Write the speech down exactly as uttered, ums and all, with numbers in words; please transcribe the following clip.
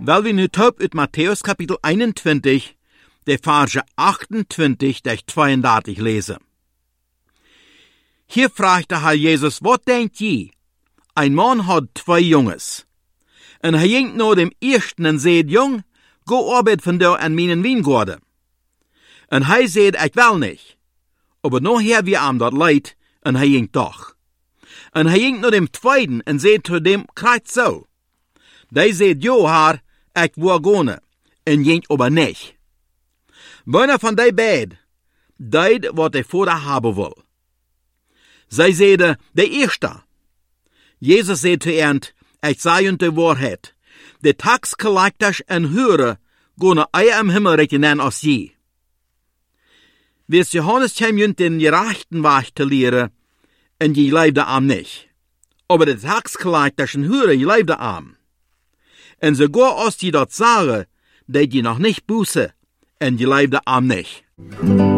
Wel we nu top uit Matthäus kapitel eenentwintig, de verse achtentwintig tot tweeëndertig lezen. Hier vraagt de Heer Jezus, wat denkt je? Een man had twee jongens. En hij ging naar dem eersten en zei, jong, go arbeid vandaag aan mijn wijngaarden. En hij zei, ik wil niet. Maar nachher wie hem dat leid, en hij ging toch. En hij ging naar dem tweeden en zei te dem, krijgt zo. Die zei, jo, Heer, ik wil gaan, en ging aber niet. Bijna van die beiden deed wat de vader hebben wil. Zij zeiden, de eerste. Jezus zei te hen, ik zei u de waarheid. De taxcollectors en huren gaan eer im hemel rekenen als je. Wes Johannes kwam junt den gerechten weg te leren, en je leefde am niet. Aber de taxcollectors en huren, je leefde am. En sogar als je dat zagen, deed je nog niet boete, en je leefde am niet.